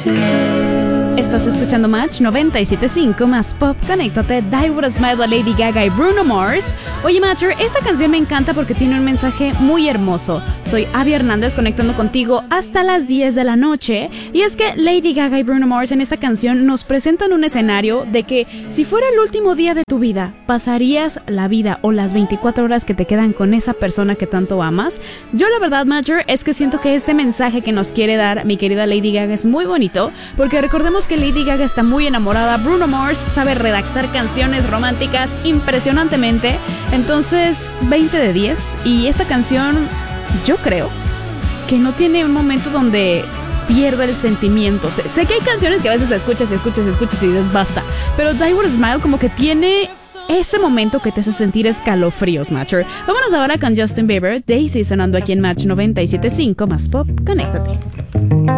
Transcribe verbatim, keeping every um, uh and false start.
Estás escuchando Match noventa y siete punto cinco más Pop. Conéctate, Die With A Smile de Lady Gaga y Bruno Mars. Oye, Matcher, esta canción me encanta porque tiene un mensaje muy hermoso. Soy Abby Hernández conectando contigo hasta las diez de la noche. Y es que Lady Gaga y Bruno Mars en esta canción nos presentan un escenario de que si fuera el último día de tu vida, ¿pasarías la vida o las veinticuatro horas que te quedan con esa persona que tanto amas? Yo la verdad, Matcher, es que siento que este mensaje que nos quiere dar mi querida Lady Gaga es muy bonito, porque recordemos que Lady Gaga está muy enamorada, Bruno Mars sabe redactar canciones románticas impresionantemente, entonces veinte de diez, y esta canción yo creo que no tiene un momento donde pierda el sentimiento. Sé, sé que hay canciones que a veces escuchas y escuchas y escuchas y dices basta, pero Die With A Smile como que tiene ese momento que te hace sentir escalofríos, Matcher. Vámonos ahora con Justin Bieber, Daisy sonando aquí en Match noventa y siete punto cinco más Pop. Conéctate.